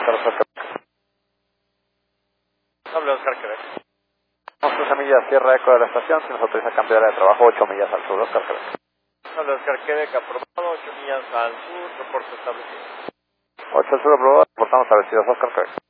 Oscar Quebec. Hable Oscar Quebec. 11 millas, Sierra Eco de la estación, se nos autoriza cambiar de trabajo 8 millas al sur, Oscar Quebec. Hable Oscar Quebec, aprobado, 8 millas al sur, reporte establecido. 8 al sur aprobado, reportamos establecidos, Oscar Quebec.